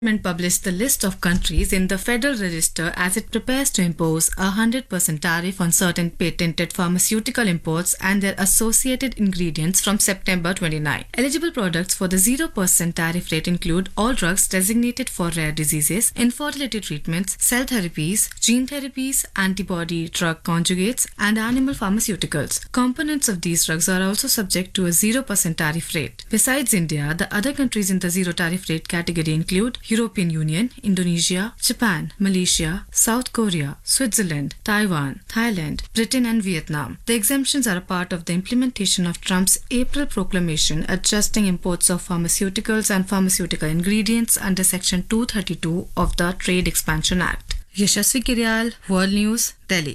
Government published the list of countries in the Federal Register as it prepares to impose a 100% tariff on certain patented pharmaceutical imports and their associated ingredients from September 29. Eligible products for the 0% tariff rate include all drugs designated for rare diseases, infertility treatments, cell therapies, gene therapies, antibody drug conjugates, and animal pharmaceuticals. Components of these drugs are also subject to a 0% tariff rate. Besides India, the other countries in the zero tariff rate category include European Union, Indonesia, Japan, Malaysia, South Korea, Switzerland, Taiwan, Thailand, Britain, and Vietnam. The exemptions are a part of the implementation of Trump's April proclamation adjusting imports of pharmaceuticals and pharmaceutical ingredients under Section 232 of the Trade Expansion Act. Yashasvi Kiryal, World News, Delhi.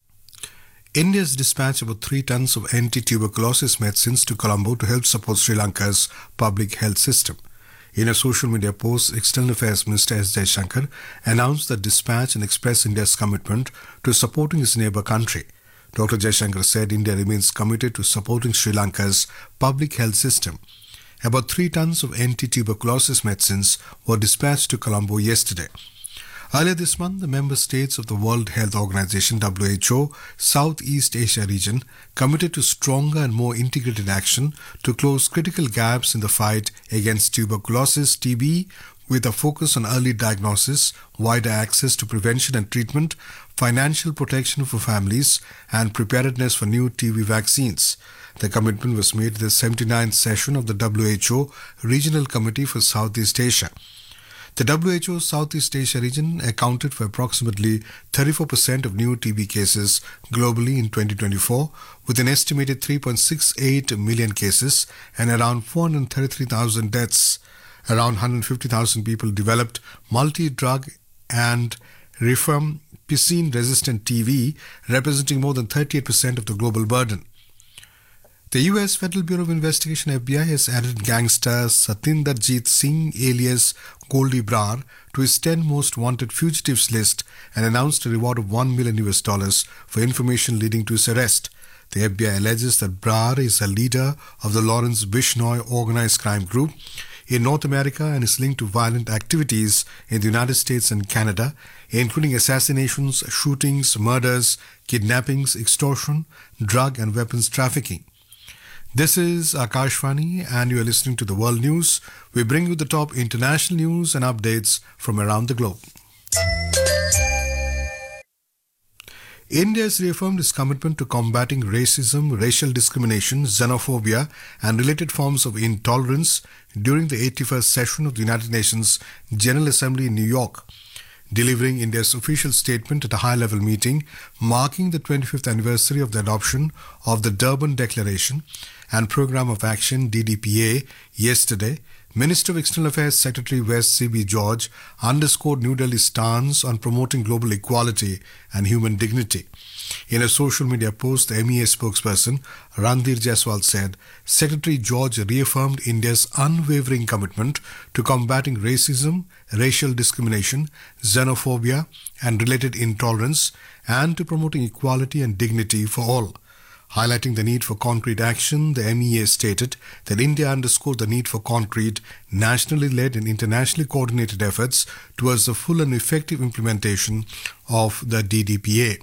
India has dispatched about 3 tons of anti-tuberculosis medicines to Colombo to help support Sri Lanka's public health system. In a social media post, External Affairs Minister S. Jaishankar announced the dispatch and expressed India's commitment to supporting its neighbour country. Dr. Jaishankar said India remains committed to supporting Sri Lanka's public health system. About 3 tons of anti-tuberculosis medicines were dispatched to Colombo yesterday. Earlier this month, the member states of the World Health Organization (WHO) Southeast Asia region committed to stronger and more integrated action to close critical gaps in the fight against tuberculosis (TB), with a focus on early diagnosis, wider access to prevention and treatment, financial protection for families, and preparedness for new TB vaccines. The commitment was made at the 79th session of the WHO Regional Committee for Southeast Asia. The WHO Southeast Asia region accounted for approximately 34% of new TB cases globally in 2024, with an estimated 3.68 million cases and around 433,000 deaths. Around 150,000 people developed multi-drug and rifampicin-resistant TB, representing more than 38% of the global burden. The U.S. Federal Bureau of Investigation (FBI) has added gangster Satinderjeet Singh alias Goldie Brar to its 10 most wanted fugitives list and announced a reward of $1 million for information leading to his arrest. The FBI alleges that Brar is a leader of the Lawrence Bishnoi organized crime group in North America and is linked to violent activities in the United States and Canada, including assassinations, shootings, murders, kidnappings, extortion, drug and weapons trafficking. This is Akashvani and you are listening to the World News. We bring you the top international news and updates from around the globe. India has reaffirmed its commitment to combating racism, racial discrimination, xenophobia and related forms of intolerance during the 81st session of the United Nations General Assembly in New York. Delivering India's official statement at a high-level meeting marking the 25th anniversary of the adoption of the Durban Declaration and Programme of Action (DDPA) yesterday, Minister of External Affairs Secretary West C.B. George underscored New Delhi's stance on promoting global equality and human dignity. In a social media post, the MEA spokesperson Randhir Jaiswal said Secretary George reaffirmed India's unwavering commitment to combating racism, racial discrimination, xenophobia and related intolerance and to promoting equality and dignity for all. Highlighting the need for concrete action, the MEA stated that India underscored the need for concrete, nationally led and internationally coordinated efforts towards the full and effective implementation of the DDPA.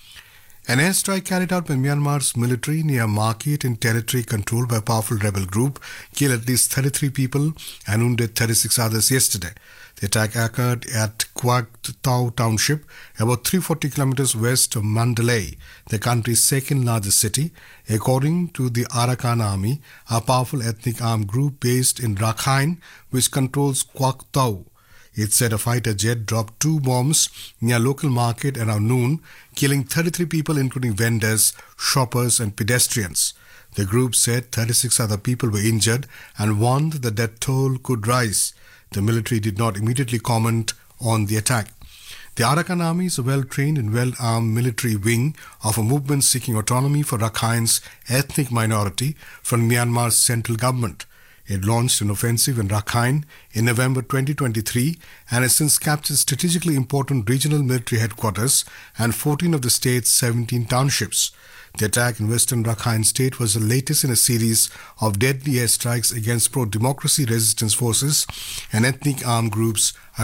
An airstrike carried out by Myanmar's military near a market in territory controlled by a powerful rebel group killed at least 33 people and wounded 36 others yesterday. The attack occurred at Kwak Tau Township, about 340 kilometers west of Mandalay, the country's second largest city, according to the Arakan Army, a powerful ethnic armed group based in Rakhine, which controls Kwak Tau. It said a fighter jet dropped 2 bombs near a local market around noon, killing 33 people including vendors, shoppers and pedestrians. The group said 36 other people were injured and warned the death toll could rise. The military did not immediately comment on the attack. The Arakan Army is a well-trained and well-armed military wing of a movement seeking autonomy for Rakhine's ethnic minority from Myanmar's central government. It launched an offensive in Rakhine in November 2023 and has since captured strategically important regional military headquarters and 14 of the state's 17 townships. The attack in western Rakhine state was the latest in a series of deadly airstrikes against pro-democracy resistance forces and ethnic armed groups